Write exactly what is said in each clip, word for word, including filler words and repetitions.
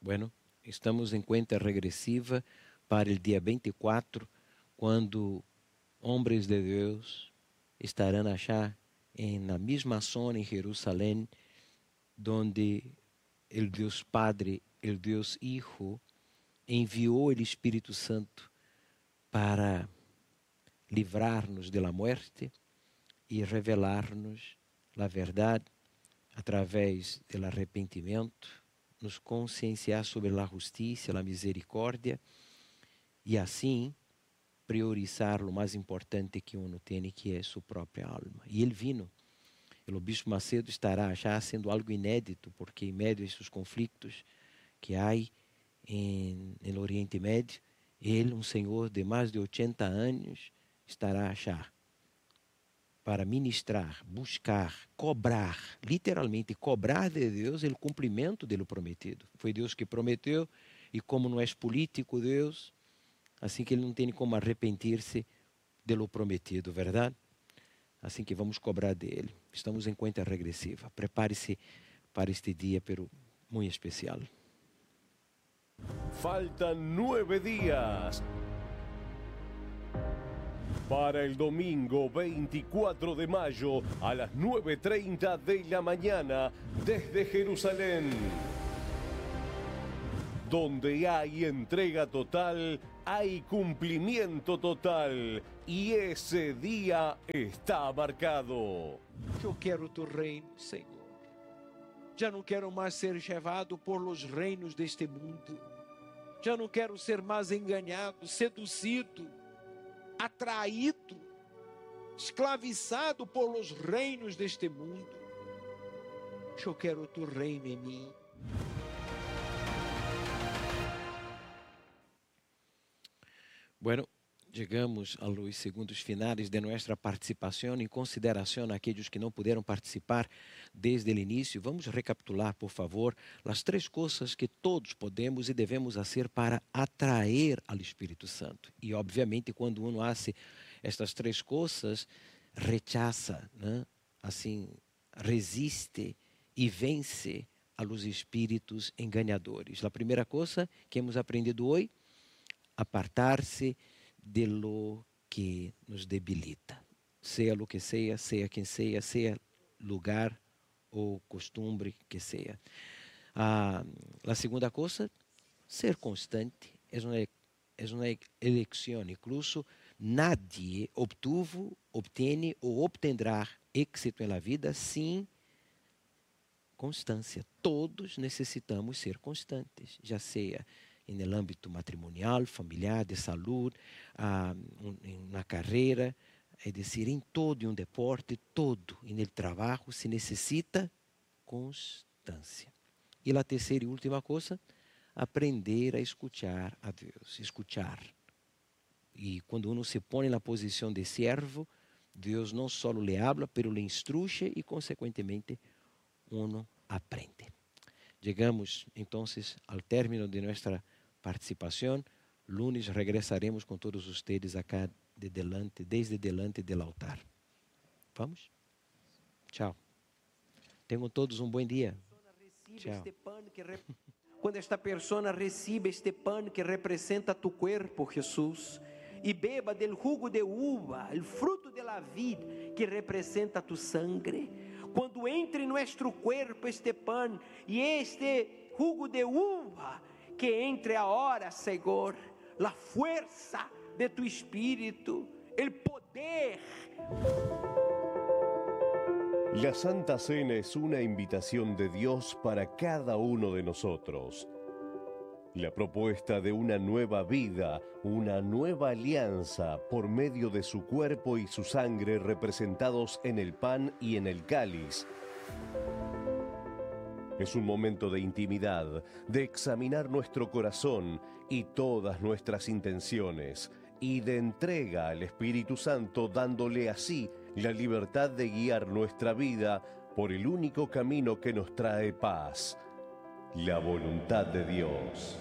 Bueno, estamos em conta regressiva para o dia vinte e quatro, quando homens de Deus estarão allá na mesma zona em Jerusalém, donde o Deus Padre, o Deus Hijo, enviou o Espírito Santo para livrar-nos da morte e revelar-nos a verdade através do arrependimento, nos conscienciar sobre a justiça, a misericórdia e assim priorizar o mais importante que uno tem, que é sua própria alma. E ele vino. O Bispo Macedo estará já sendo algo inédito, porque em meio a esses conflitos que há em, no Oriente Médio, ele, um senhor de mais de oitenta anos, estará já para ministrar, buscar, cobrar, literalmente cobrar de Deus o cumprimento do prometido. Foi Deus que prometeu, e como não é político Deus, assim que ele não tem como arrepender-se do prometido, verdade? Assim que vamos cobrar dele. Estamos em conta regressiva. Prepare-se para este dia, pero muito especial. Faltan nueve días para el domingo veinticuatro de mayo a las nueve y treinta de la mañana desde Jerusalén. Donde hay entrega total, hay cumplimiento total, y ese día está marcado. Eu quero tu reino, Senhor. Já não quero mais ser levado por los reinos deste mundo. Já não quero ser mais enganado, seduzido, atraído, escravizado por los reinos deste mundo. Eu quero tu reino em mim. Bueno, chegamos a los segundos finais de nossa participação. Em consideração àqueles que não puderam participar desde o início, vamos recapitular, por favor, as três coisas que todos podemos e devemos fazer para atrair ao Espírito Santo. E, obviamente, quando uno hace estas três coisas, rechaza, né? Assim, resiste e vence a los espíritos enganadores. A primeira coisa que hemos aprendido hoje: apartar-se de lo que nos debilita, seja lo que seja, seja quem seja, seja lugar ou costumbre que seja. Ah, a segunda coisa, ser constante, é uma, é uma eleição. Incluso nadie obtuvo, obtém ou obtendrá êxito na vida sem constância. Todos necessitamos ser constantes, já seja em el âmbito matrimonial, familiar, de saúde, ah, na carreira, é decir, em todo, em um deporte, todo, e no trabalho se necessita constância. E a terceira e última coisa, aprender a escuchar a Deus, escuchar. E quando uno se põe na posição de servo, Deus não só lhe habla, pero lhe instrui e, consequentemente, uno aprende. Chegamos, então, ao término de nossa participação. Lunes regressaremos com todos vocês acá de delante, desde delante do altar. Vamos? Tchau. Tenham todos um bom dia. Tchau. Quando esta pessoa recebe este pão que representa tu corpo, Jesus, e beba del jugo de uva, o fruto de la vida que representa tu sangre, quando entre em nosso corpo este pão e este jugo de uva, que entre ahora, Senhor, a força de tu Espírito, o poder. La Santa Cena es una invitación de Dios para cada uno de nosotros. La propuesta de una nueva vida, una nueva alianza por medio de su cuerpo y su sangre representados en el pan y en el cáliz. Es un momento de intimidad, de examinar nuestro corazón y todas nuestras intenciones, y de entrega al Espíritu Santo, dándole así la libertad de guiar nuestra vida por el único camino que nos trae paz, la voluntad de Dios.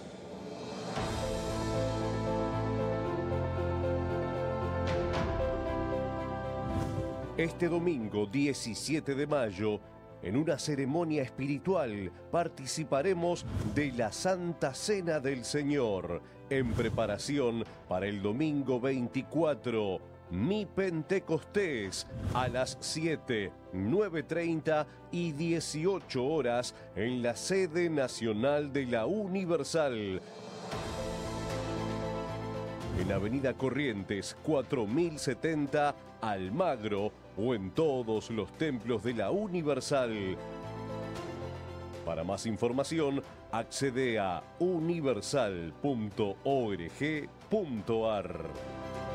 Este domingo diecisiete de mayo, En una ceremonia espiritual participaremos de la Santa Cena del Señor, en preparación para el domingo veinticuatro, Mi Pentecostés, a las siete, nueve treinta y dieciocho horas en la sede nacional de la Universal, en Avenida Corrientes cuatro mil setenta, Almagro, o en todos los templos de la Universal. Para más información, accede a universal punto org punto ar.